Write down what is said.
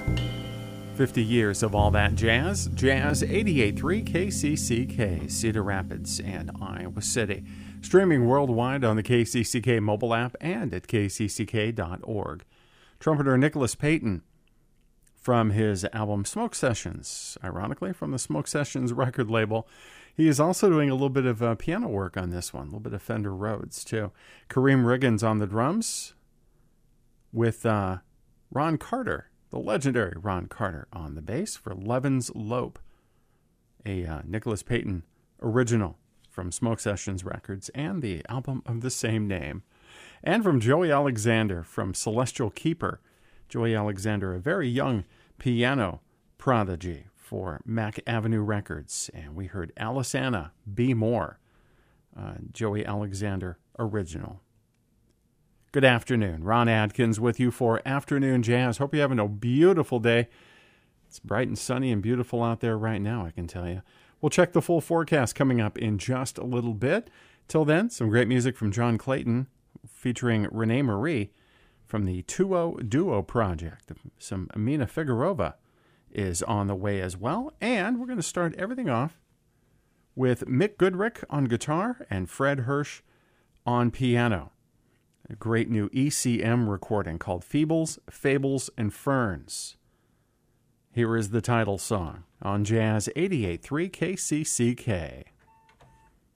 50 years of all that jazz. Jazz 88.3 KCCK, Cedar Rapids and Iowa City. Streaming worldwide on the KCCK mobile app and at kcck.org. Trumpeter Nicholas Payton from his album Smoke Sessions, ironically from the Smoke Sessions record label. He is also doing a little bit of piano work on this one, a little bit of Fender Rhodes too. Kareem Riggins on the drums with Ron Carter, the legendary Ron Carter on the bass for Levins Lope, a Nicholas Payton original from Smoke Sessions Records and the album of the same name. And from Joey Alexander from Celestial Keeper. Joey Alexander, a very young piano prodigy for Mac Avenue Records. And we heard Alice Anna, Be More, Joey Alexander original. Good afternoon. Ron Adkins with you for Afternoon Jazz. Hope you're having a beautiful day. It's bright and sunny and beautiful out there right now, I can tell you. We'll check the full forecast coming up in just a little bit. Till then, some great music from John Clayton featuring Renee Marie from the Tuo Duo Project. Some Amina Figueroa is on the way as well. And we're going to start everything off with Mick Goodrick on guitar and Fred Hirsch on piano. A great new ECM recording called Feebles, Fables, and Ferns. Here is the title song on Jazz 88.3 KCCK.